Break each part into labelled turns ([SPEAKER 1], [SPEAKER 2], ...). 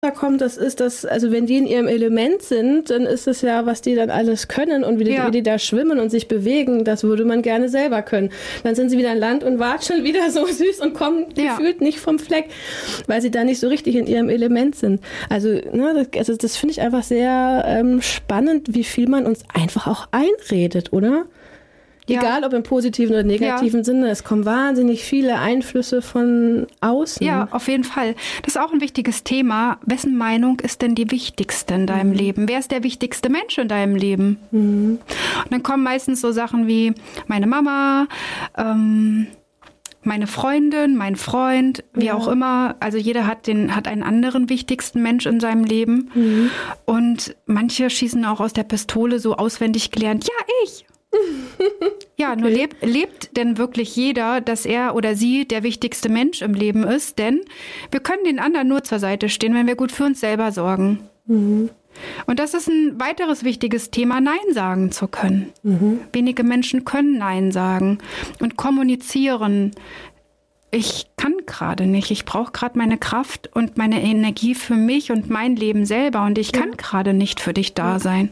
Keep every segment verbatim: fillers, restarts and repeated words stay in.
[SPEAKER 1] da kommt, das ist das, also wenn die in ihrem Element sind, dann ist es ja, was die dann alles können und wie die, ja. wie die da schwimmen und sich bewegen, das würde man gerne selber können. Dann sind sie wieder an Land und watscheln wieder so süß und kommen ja. gefühlt nicht vom Fleck, weil sie da nicht so richtig in ihrem Element sind. Also, ne, das, also das finde ich einfach sehr ähm, spannend, wie viel man uns einfach auch einredet, oder? Ja. Egal, ob im positiven oder negativen ja. Sinne, es kommen wahnsinnig viele Einflüsse von außen.
[SPEAKER 2] Ja, auf jeden Fall. Das ist auch ein wichtiges Thema. Wessen Meinung ist denn die wichtigste in deinem mhm. Leben? Wer ist der wichtigste Mensch in deinem Leben? Mhm. Und dann kommen meistens so Sachen wie meine Mama, ähm, meine Freundin, mein Freund, wie ja. auch immer. Also jeder hat den hat einen anderen wichtigsten Mensch in seinem Leben. Mhm. Und manche schießen auch aus der Pistole so auswendig gelernt, ja, ich. Ja, nur lebt, lebt denn wirklich jeder, dass er oder sie der wichtigste Mensch im Leben ist? Denn wir können den anderen nur zur Seite stehen, wenn wir gut für uns selber sorgen. Mhm. Und das ist ein weiteres wichtiges Thema, Nein sagen zu können. Mhm. Wenige Menschen können Nein sagen und kommunizieren. Ich kann gerade nicht. Ich brauche gerade meine Kraft und meine Energie für mich und mein Leben selber. Und ich kann ja. gerade nicht für dich da sein.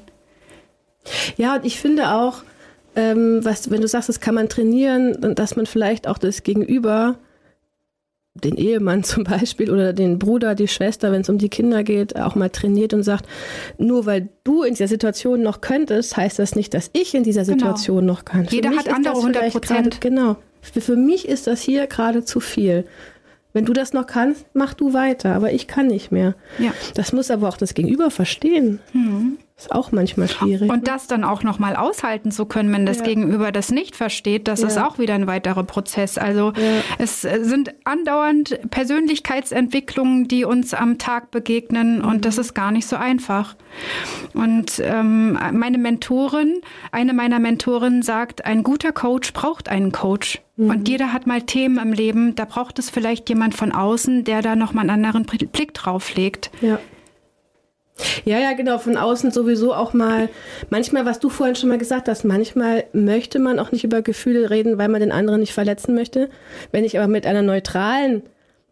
[SPEAKER 1] Ja, und ich finde auch, Ähm, was, wenn du sagst, das kann man trainieren, dass man vielleicht auch das Gegenüber, den Ehemann zum Beispiel oder den Bruder, die Schwester, wenn es um die Kinder geht, auch mal trainiert und sagt, nur weil du in dieser Situation noch könntest, heißt das nicht, dass ich in dieser Situation genau. noch kann.
[SPEAKER 2] Jeder hat andere hundert Prozent.
[SPEAKER 1] Genau. Für, für mich ist das hier gerade zu viel. Wenn du das noch kannst, mach du weiter, aber ich kann nicht mehr. Ja. Das muss aber auch das Gegenüber verstehen. Mhm. Ist auch manchmal schwierig.
[SPEAKER 2] Und das dann auch noch mal aushalten zu können, wenn das ja. Gegenüber das nicht versteht, das ja. ist auch wieder ein weiterer Prozess. Also ja. es sind andauernd Persönlichkeitsentwicklungen, die uns am Tag begegnen mhm. und das ist gar nicht so einfach. Und ähm, meine Mentorin, eine meiner Mentorinnen sagt, ein guter Coach braucht einen Coach. Mhm. Und jeder hat mal Themen im Leben, da braucht es vielleicht jemand von außen, der da noch mal einen anderen Blick drauf legt.
[SPEAKER 1] Ja. Ja, ja, genau, von außen sowieso auch mal, manchmal, was du vorhin schon mal gesagt hast, manchmal möchte man auch nicht über Gefühle reden, weil man den anderen nicht verletzen möchte. Wenn ich aber mit einer neutralen,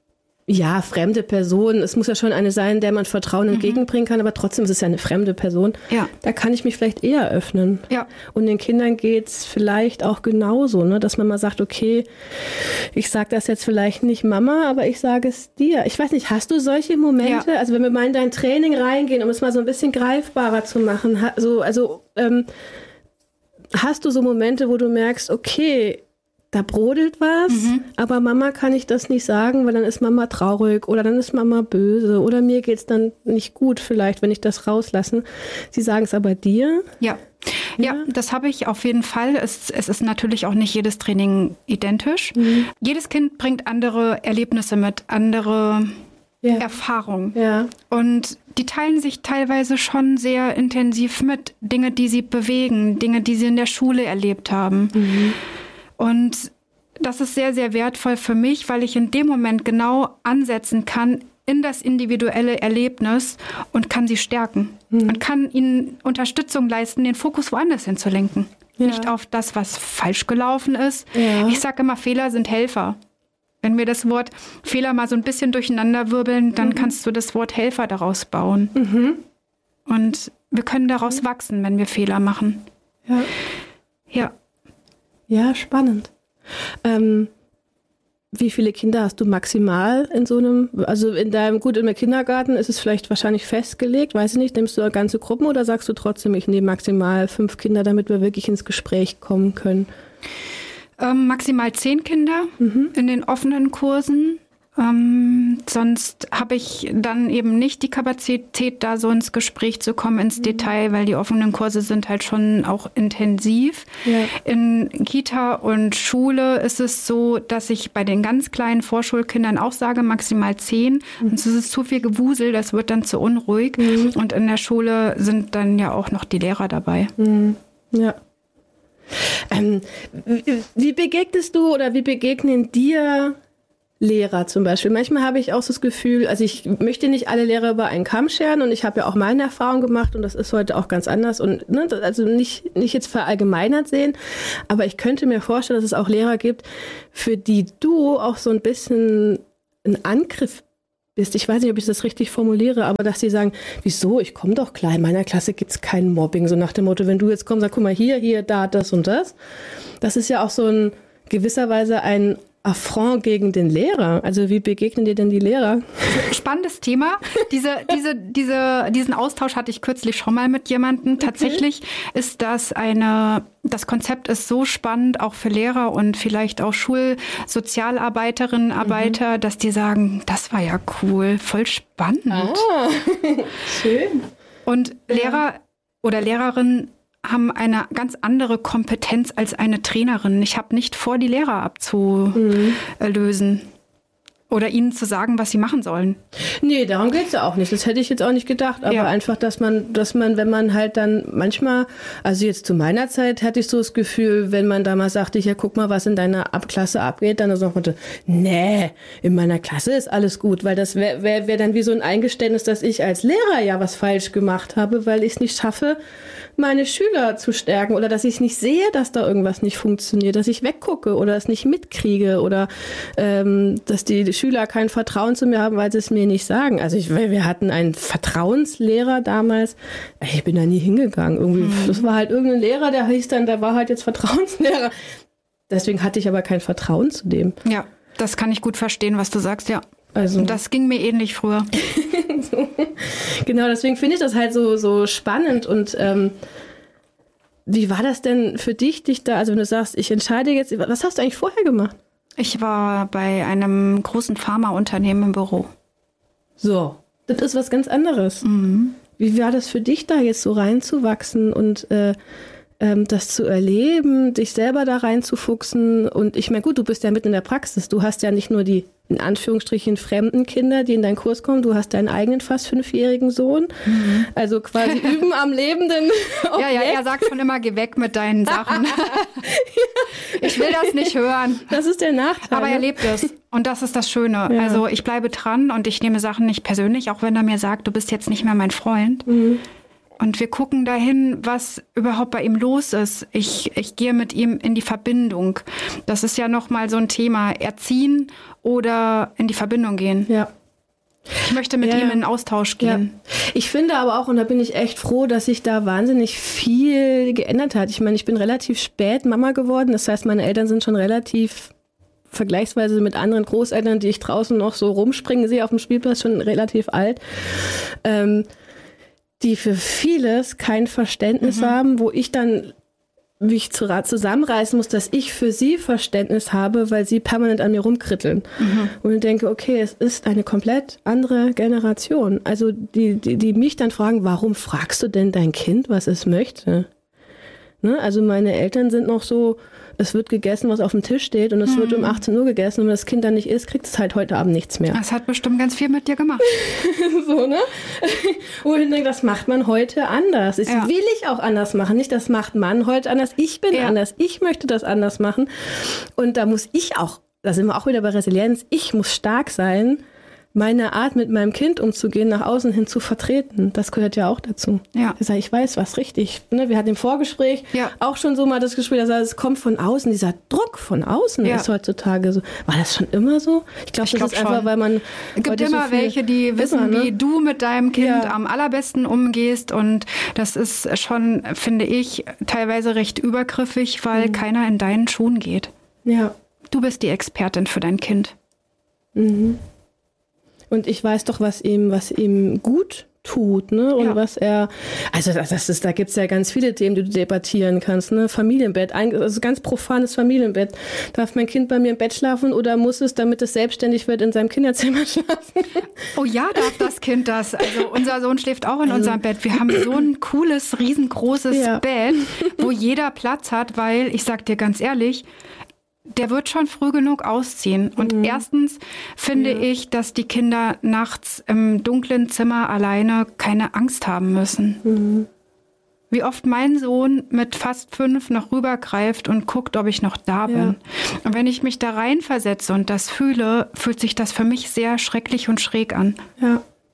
[SPEAKER 1] ja, fremde Person, es muss ja schon eine sein, der man Vertrauen entgegenbringen kann, aber trotzdem ist es ja eine fremde Person. Ja. Da kann ich mich vielleicht eher öffnen. Ja. Und den Kindern geht's vielleicht auch genauso, ne, dass man mal sagt, okay, ich sage das jetzt vielleicht nicht Mama, aber ich sage es dir. Ich weiß nicht, hast du solche Momente? Ja. Also wenn wir mal in dein Training reingehen, um es mal so ein bisschen greifbarer zu machen, so, also ähm, hast du so Momente, wo du merkst, okay, da brodelt was, mhm. aber Mama kann ich das nicht sagen, weil dann ist Mama traurig oder dann ist Mama böse oder mir geht's dann nicht gut vielleicht, wenn ich das rauslasse. Sie sagen es aber dir?
[SPEAKER 2] Ja. Ja, ja, das habe ich auf jeden Fall. Es, es ist natürlich auch nicht jedes Training identisch. Mhm. Jedes Kind bringt andere Erlebnisse mit, andere ja. Erfahrungen. Ja. Und die teilen sich teilweise schon sehr intensiv mit. Dinge, die sie bewegen, Dinge, die sie in der Schule erlebt haben. Mhm. Und das ist sehr, sehr wertvoll für mich, weil ich in dem Moment genau ansetzen kann in das individuelle Erlebnis und kann sie stärken mhm. und kann ihnen Unterstützung leisten, den Fokus woanders hinzulenken. Ja. Nicht auf das, was falsch gelaufen ist. Ja. Ich sage immer, Fehler sind Helfer. Wenn wir das Wort Fehler mal so ein bisschen durcheinander wirbeln, dann mhm. kannst du das Wort Helfer daraus bauen. Mhm. Und wir können daraus mhm. wachsen, wenn wir Fehler machen.
[SPEAKER 1] Ja.
[SPEAKER 2] Ja.
[SPEAKER 1] Ja, spannend. Ähm, wie viele Kinder hast du maximal in so einem, also in deinem, gut, im Kindergarten ist es vielleicht wahrscheinlich festgelegt, weiß ich nicht, nimmst du ganze Gruppen oder sagst du trotzdem, ich nehme maximal fünf Kinder, damit wir wirklich ins Gespräch kommen können?
[SPEAKER 2] Ähm, maximal zehn Kinder mhm. in den offenen Kursen. Ähm, sonst habe ich dann eben nicht die Kapazität, da so ins Gespräch zu kommen, ins mhm. Detail, weil die offenen Kurse sind halt schon auch intensiv. Ja. In Kita und Schule ist es so, dass ich bei den ganz kleinen Vorschulkindern auch sage, maximal zehn. Mhm. Und es ist zu viel Gewusel, das wird dann zu unruhig. Mhm. Und in der Schule sind dann ja auch noch die Lehrer dabei.
[SPEAKER 1] Mhm. Ja. Ähm, wie begegnest du oder wie begegnen dir Lehrer zum Beispiel? Manchmal habe ich auch so das Gefühl, also ich möchte nicht alle Lehrer über einen Kamm scheren und ich habe ja auch meine Erfahrung gemacht und das ist heute auch ganz anders und ne, also nicht, nicht jetzt verallgemeinert sehen, aber ich könnte mir vorstellen, dass es auch Lehrer gibt, für die du auch so ein bisschen ein Angriff bist. Ich weiß nicht, ob ich das richtig formuliere, aber dass die sagen, wieso, ich komme doch klar, in meiner Klasse gibt es kein Mobbing. So nach dem Motto, wenn du jetzt kommst, sag, guck mal, hier, hier, da, das und das. Das ist ja auch so in gewisser Weise ein Affront gegen den Lehrer. Also wie begegnen dir denn die Lehrer?
[SPEAKER 2] Spannendes Thema. Diese, diese, diese, diesen Austausch hatte ich kürzlich schon mal mit jemandem. Okay. Tatsächlich ist das eine, das Konzept ist so spannend, auch für Lehrer und vielleicht auch Schulsozialarbeiterinnen, Arbeiter, mhm. dass die sagen, das war ja cool, voll spannend.
[SPEAKER 1] Ah, schön.
[SPEAKER 2] Und Lehrer ja. oder Lehrerinnen haben eine ganz andere Kompetenz als eine Trainerin. Ich habe nicht vor, die Lehrer abzulösen mhm. oder ihnen zu sagen, was sie machen sollen.
[SPEAKER 1] Nee, darum geht es ja auch nicht. Das hätte ich jetzt auch nicht gedacht. Aber ja. einfach, dass man, dass man, wenn man halt dann manchmal, also jetzt zu meiner Zeit hatte ich so das Gefühl, wenn man da mal sagte, ja, guck mal, was in deiner Ab- Klasse abgeht, dann so konnte, nee, in meiner Klasse ist alles gut, weil das wäre wär, wär dann wie so ein Eingeständnis, dass ich als Lehrer ja was falsch gemacht habe, weil ich es nicht schaffe, meine Schüler zu stärken oder dass ich nicht sehe, dass da irgendwas nicht funktioniert, dass ich weggucke oder es nicht mitkriege oder ähm, dass die Schüler kein Vertrauen zu mir haben, weil sie es mir nicht sagen. Also ich, wir hatten einen Vertrauenslehrer damals. Ich bin da nie hingegangen. Irgendwie, mhm. Das war halt irgendein Lehrer, der hieß dann, der war halt jetzt Vertrauenslehrer. Deswegen hatte ich aber kein Vertrauen zu dem.
[SPEAKER 2] Ja, das kann ich gut verstehen, was du sagst, ja.
[SPEAKER 1] Also.
[SPEAKER 2] Das ging mir ähnlich früher.
[SPEAKER 1] So. Genau, deswegen finde ich das halt so, so spannend. Und ähm, wie war das denn für dich, dich da, also wenn du sagst, ich entscheide jetzt, was hast du eigentlich vorher gemacht?
[SPEAKER 2] Ich war bei einem großen Pharmaunternehmen im Büro.
[SPEAKER 1] So, das ist was ganz anderes.
[SPEAKER 2] Mhm.
[SPEAKER 1] Wie war das für dich, da jetzt so reinzuwachsen und äh, ähm, das zu erleben, dich selber da reinzufuchsen? Und ich meine, gut, du bist ja mitten in der Praxis. Du hast ja nicht nur die, in Anführungsstrichen, fremden Kinder, die in deinen Kurs kommen. Du hast deinen eigenen fast fünfjährigen Sohn. Mhm. Also quasi üben am lebenden Objekt.
[SPEAKER 2] Ja, ja, er sagt schon immer, geh weg mit deinen Sachen. Ich will das nicht hören.
[SPEAKER 1] Das ist der Nachteil.
[SPEAKER 2] Aber er lebt es. Und das ist das Schöne. Ja. Also ich bleibe dran und ich nehme Sachen nicht persönlich, auch wenn er mir sagt, du bist jetzt nicht mehr mein Freund.
[SPEAKER 1] Mhm.
[SPEAKER 2] Und wir gucken dahin, was überhaupt bei ihm los ist. Ich, ich gehe mit ihm in die Verbindung. Das ist ja nochmal so ein Thema. Erziehen oder in die Verbindung gehen.
[SPEAKER 1] Ja.
[SPEAKER 2] Ich möchte mit ja, ihm in den Austausch gehen.
[SPEAKER 1] Ja. Ich finde aber auch, und da bin ich echt froh, dass sich da wahnsinnig viel geändert hat. Ich meine, ich bin relativ spät Mama geworden. Das heißt, meine Eltern sind schon relativ vergleichsweise mit anderen Großeltern, die ich draußen noch so rumspringen sehe auf dem Spielplatz, schon relativ alt. Ähm, die für vieles kein Verständnis mhm. haben, wo ich dann mich zusammenreißen muss, dass ich für sie Verständnis habe, weil sie permanent an mir rumkritteln. Mhm. Und ich denke, okay, es ist eine komplett andere Generation. Also die, die, die mich dann fragen, warum fragst du denn dein Kind, was es möchte? Ne? Also meine Eltern sind noch so, es wird gegessen, was auf dem Tisch steht und es mhm. wird um achtzehn Uhr gegessen und wenn das Kind dann nicht isst, kriegt es halt heute Abend nichts mehr.
[SPEAKER 2] Das hat bestimmt ganz viel mit dir gemacht.
[SPEAKER 1] So, ne? Wo ich denke, das macht man heute anders. Das ja. will ich auch anders machen. Nicht, das macht man heute anders. Ich bin ja. anders. Ich möchte das anders machen. Und da muss ich auch, da sind wir auch wieder bei Resilienz, ich muss stark sein, meine Art mit meinem Kind umzugehen, nach außen hin zu vertreten. Das gehört ja auch dazu.
[SPEAKER 2] Ja.
[SPEAKER 1] Ich sage, ich weiß, was richtig. Ne, wir hatten im Vorgespräch ja. auch schon so mal das Gespräch, dass es kommt von außen. Dieser Druck von außen ja. ist heutzutage so. War das schon immer so? Ich glaube, das glaub ist schon. Einfach, weil man
[SPEAKER 2] Es gibt immer so welche, die wissen, immer, ne? wie du mit deinem Kind ja. am allerbesten umgehst. Und das ist schon, finde ich, teilweise recht übergriffig, weil mhm. keiner in deinen Schuhen geht.
[SPEAKER 1] Ja.
[SPEAKER 2] Du bist die Expertin für dein Kind.
[SPEAKER 1] Mhm. Und ich weiß doch, was ihm, was ihm gut tut, ne? Und ja. was er, also das ist, da gibt's ja ganz viele Themen, die du debattieren kannst, ne? Familienbett, ein also ganz profanes Familienbett. Darf mein Kind bei mir im Bett schlafen oder muss es, damit es selbstständig wird, in seinem Kinderzimmer schlafen?
[SPEAKER 2] Oh ja, darf das Kind das. Also unser Sohn schläft auch in also. unserem Bett. Wir haben so ein cooles, riesengroßes ja. Bett, wo jeder Platz hat, weil, ich sag dir ganz ehrlich, der wird schon früh genug ausziehen. Und mhm. erstens finde ja. ich, dass die Kinder nachts im dunklen Zimmer alleine keine Angst haben müssen.
[SPEAKER 1] Mhm.
[SPEAKER 2] Wie oft mein Sohn mit fast fünf noch rübergreift und guckt, ob ich noch da bin. Ja. Und wenn ich mich da reinversetze und das fühle, fühlt sich das für mich sehr schrecklich und schräg an.
[SPEAKER 1] Ja.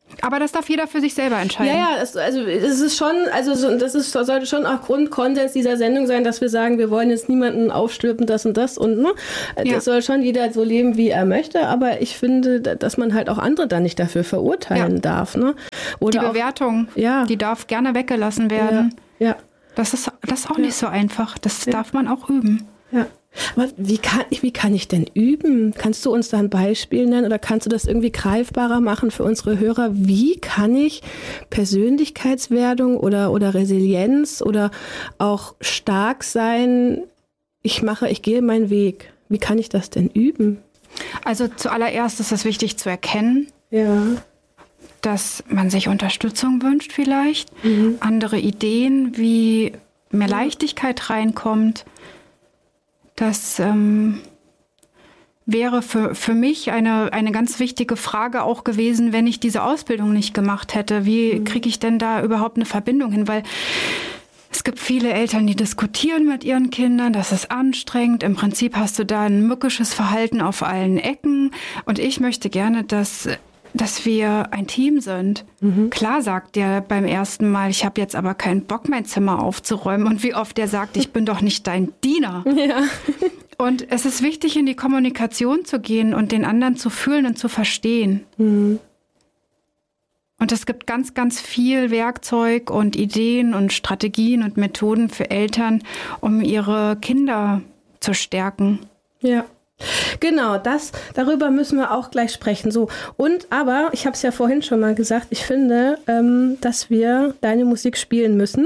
[SPEAKER 2] Aber das darf jeder für sich selber entscheiden.
[SPEAKER 1] Ja, ja, das, also es ist schon, also so, das ist, sollte schon auch Grundkonsens dieser Sendung sein, dass wir sagen, wir wollen jetzt niemanden aufstülpen, das und das und ne,
[SPEAKER 2] Ja.
[SPEAKER 1] das soll schon jeder so leben, wie er möchte, aber ich finde, dass man halt auch andere dann nicht dafür verurteilen
[SPEAKER 2] Ja.
[SPEAKER 1] darf. Ne? Oder
[SPEAKER 2] Die
[SPEAKER 1] auch,
[SPEAKER 2] Bewertung,
[SPEAKER 1] ja.
[SPEAKER 2] die darf gerne weggelassen werden.
[SPEAKER 1] Ja, ja.
[SPEAKER 2] Das ist, das ist auch
[SPEAKER 1] Ja.
[SPEAKER 2] nicht so einfach. Das
[SPEAKER 1] Ja.
[SPEAKER 2] darf man auch üben.
[SPEAKER 1] Ja. Aber wie kann, ich, wie kann ich denn üben? Kannst du uns da ein Beispiel nennen oder kannst du das irgendwie greifbarer machen für unsere Hörer? Wie kann ich Persönlichkeitswerdung oder, oder Resilienz oder auch stark sein? Ich mache, ich gehe meinen Weg. Wie kann ich das denn üben?
[SPEAKER 2] Also zuallererst ist es wichtig zu erkennen,
[SPEAKER 1] Ja.
[SPEAKER 2] dass man sich Unterstützung wünscht vielleicht,
[SPEAKER 1] Mhm.
[SPEAKER 2] andere Ideen, wie mehr Leichtigkeit reinkommt. Das ähm, wäre für, für mich eine, eine ganz wichtige Frage auch gewesen, wenn ich diese Ausbildung nicht gemacht hätte. Wie kriege ich denn da überhaupt eine Verbindung hin? Weil es gibt viele Eltern, die diskutieren mit ihren Kindern, das ist anstrengend. Im Prinzip hast du da ein mückisches Verhalten auf allen Ecken. Und ich möchte gerne, dass, dass wir ein Team sind. Mhm. Klar sagt der beim ersten Mal, ich habe jetzt aber keinen Bock, mein Zimmer aufzuräumen. Und wie oft der sagt, ich bin doch nicht dein Diener.
[SPEAKER 1] Ja.
[SPEAKER 2] Und es ist wichtig, in die Kommunikation zu gehen und den anderen zu fühlen und zu verstehen.
[SPEAKER 1] Mhm.
[SPEAKER 2] Und es gibt ganz, ganz viel Werkzeug und Ideen und Strategien und Methoden für Eltern, um ihre Kinder zu stärken.
[SPEAKER 1] Ja. Genau, das, darüber müssen wir auch gleich sprechen. So, und aber, ich habe es ja vorhin schon mal gesagt, ich finde, ähm, dass wir deine Musik spielen müssen.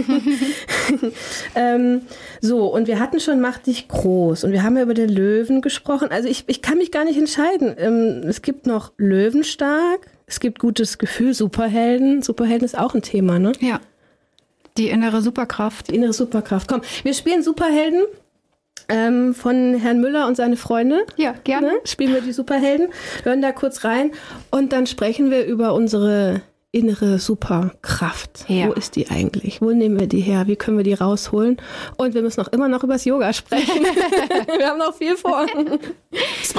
[SPEAKER 1] ähm, so, und wir hatten schon Mach dich groß und wir haben ja über den Löwen gesprochen. Also ich, ich kann mich gar nicht entscheiden. Ähm, es gibt noch Löwenstark, es gibt gutes Gefühl, Superhelden. Superhelden ist auch ein Thema, ne?
[SPEAKER 2] Ja, die innere Superkraft.
[SPEAKER 1] Die innere Superkraft. Komm, wir spielen Superhelden. Ähm, von Herrn Müller und seine Freunde.
[SPEAKER 2] Ja, gerne.
[SPEAKER 1] Ne? Spielen wir die Superhelden, hören da kurz rein und dann sprechen wir über unsere innere Superkraft.
[SPEAKER 2] Ja.
[SPEAKER 1] Wo ist die eigentlich? Wo nehmen wir die her? Wie können wir die rausholen? Und wir müssen auch immer noch über das Yoga sprechen. Wir haben noch viel vor.